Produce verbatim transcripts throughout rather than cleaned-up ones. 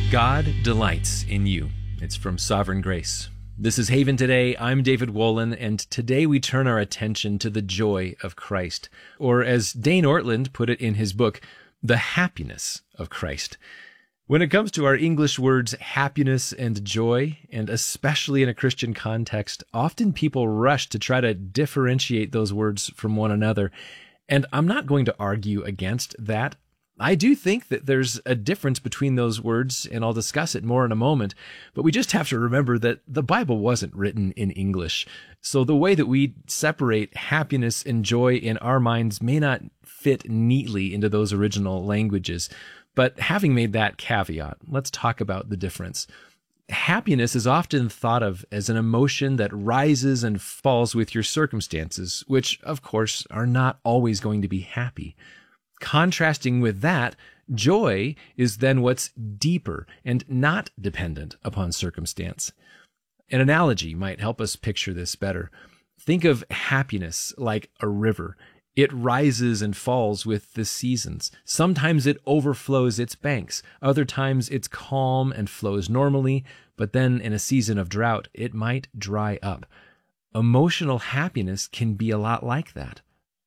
God delights in you. It's from Sovereign Grace. This is Haven Today. I'm David Wolin, and today we turn our attention to the joy of Christ, or as Dane Ortland put it in his book, the happiness of Christ. When it comes to our English words happiness and joy, and especially in a Christian context, often people rush to try to differentiate those words from one another. And I'm not going to argue against that. I do think that there's a difference between those words, and I'll discuss it more in a moment, but we just have to remember that the Bible wasn't written in English. So the way that we separate happiness and joy in our minds may not fit neatly into those original languages. But having made that caveat, let's talk about the difference. Happiness is often thought of as an emotion that rises and falls with your circumstances, which, of course, are not always going to be happy. Contrasting with that, joy is then what's deeper and not dependent upon circumstance. An analogy might help us picture this better. Think of happiness like a river. It rises and falls with the seasons. Sometimes it overflows its banks. Other times it's calm and flows normally, but then in a season of drought, it might dry up. Emotional happiness can be a lot like that.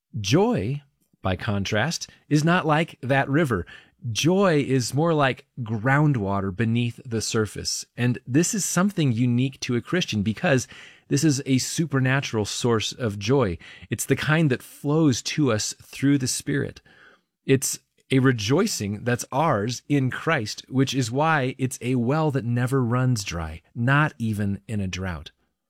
Joy, by contrast, is not like that river. Joy is more like groundwater beneath the surface. And this is something unique to a Christian because this is a supernatural source of joy. It's the kind that flows to us through the Spirit. It's a rejoicing that's ours in Christ, which is why it's a well that never runs dry, not even in a drought.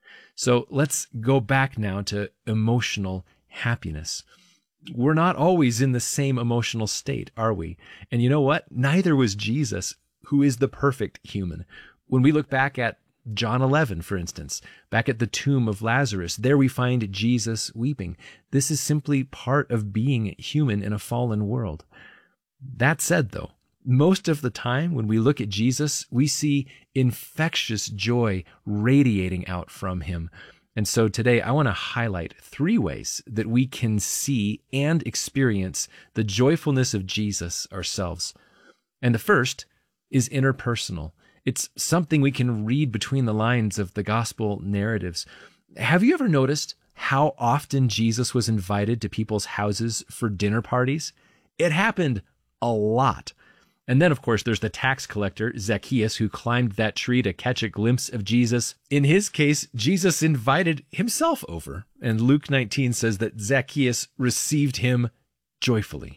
So let's go back now to emotional happiness. We're not always in the same emotional state, are we? And you know what? Neither was Jesus, who is the perfect human. When we look back at John eleven, for instance, back at the tomb of Lazarus, there we find Jesus weeping. This is simply part of being human in a fallen world. That said, though, most of the time when we look at Jesus, we see infectious joy radiating out from him. And so today I want to highlight three ways that we can see and experience the joyfulness of Jesus ourselves. And the first is interpersonal. It's something we can read between the lines of the gospel narratives. Have you ever noticed how often Jesus was invited to people's houses for dinner parties? It happened a lot. And then, of course, there's the tax collector, Zacchaeus, who climbed that tree to catch a glimpse of Jesus. In his case, Jesus invited himself over. And Luke nineteen says that Zacchaeus received him joyfully.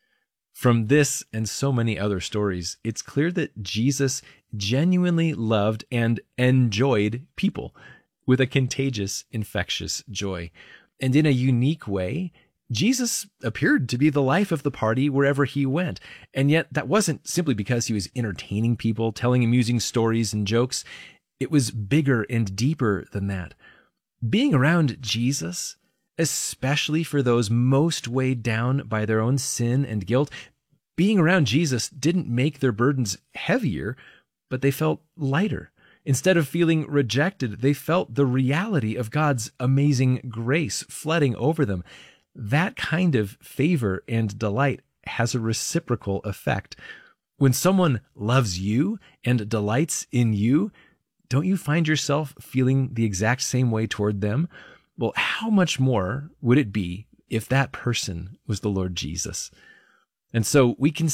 From this and so many other stories, it's clear that Jesus genuinely loved and enjoyed people with a contagious, infectious joy. And in a unique way, Jesus appeared to be the life of the party wherever he went. And yet that wasn't simply because he was entertaining people, telling amusing stories and jokes. It was bigger and deeper than that. Being around Jesus, especially for those most weighed down by their own sin and guilt, being around Jesus didn't make their burdens heavier, but they felt lighter. Instead of feeling rejected, they felt the reality of God's amazing grace flooding over them. That kind of favor and delight has a reciprocal effect. When someone loves you and delights in you, don't you find yourself feeling the exact same way toward them? Well, how much more would it be if that person was the Lord Jesus? And so we can